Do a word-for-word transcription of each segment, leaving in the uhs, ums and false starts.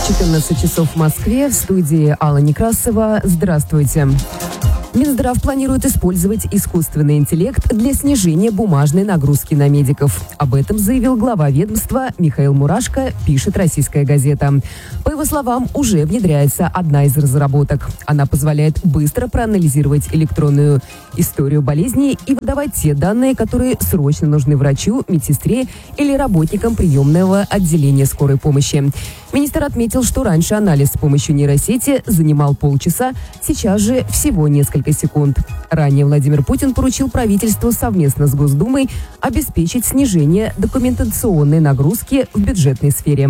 четырнадцать часов в Москве, в студии Алла Некрасова. Здравствуйте. Минздрав планирует использовать искусственный интеллект для снижения бумажной нагрузки на медиков. Об этом заявил глава ведомства Михаил Мурашко, пишет «Российская газета». По его словам, уже внедряется одна из разработок. Она позволяет быстро проанализировать электронную историю болезни и выдавать те данные, которые срочно нужны врачу, медсестре или работникам приемного отделения скорой помощи. Министр отметил, что раньше анализ с помощью нейросети занимал полчаса, сейчас же всего несколько секунд. Ранее Владимир Путин поручил правительству совместно с Госдумой обеспечить снижение документационной нагрузки в бюджетной сфере.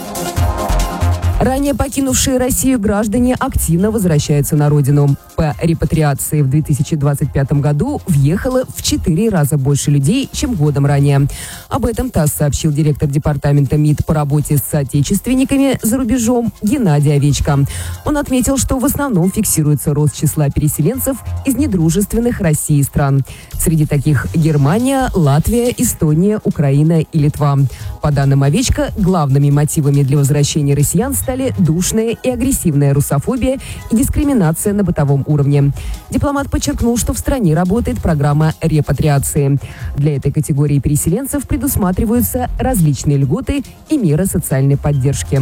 Ранее покинувшие Россию граждане активно возвращаются на родину. По репатриации в две тысячи двадцать пятом году въехало в четыре раза больше людей, чем годом ранее. Об этом ТАСС сообщил директор департамента МИД по работе с соотечественниками за рубежом Геннадий Овечко. Он отметил, что в основном фиксируется рост числа переселенцев из недружественных России стран. Среди таких Германия, Латвия, Эстония, Украина и Литва. По данным Овечко, главными мотивами для возвращения россиян стали душная и агрессивная русофобия и дискриминация на бытовом уровне. Дипломат подчеркнул, что в стране работает программа репатриации. Для этой категории переселенцев предусматриваются различные льготы и меры социальной поддержки.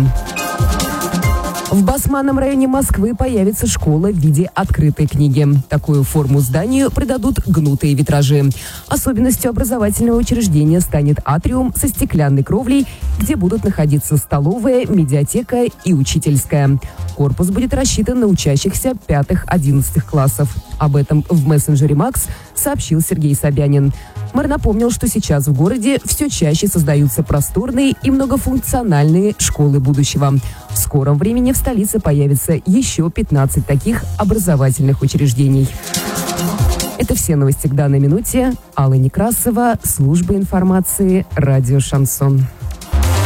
В Басманном районе Москвы появится школа в виде открытой книги. Такую форму зданию придадут гнутые витражи. Особенностью образовательного учреждения станет атриум со стеклянной кровлей, где будут находиться столовая, медиатека и учительская. Корпус будет рассчитан на учащихся пятых-одиннадцатых классов. Об этом в мессенджере Макс сообщил Сергей Собянин. Мэр напомнил, что сейчас в городе все чаще создаются просторные и многофункциональные школы будущего. В скором времени в столице появится еще пятнадцать таких образовательных учреждений. Это все новости к данной минуте. Алла Некрасова, служба информации, радио «Шансон».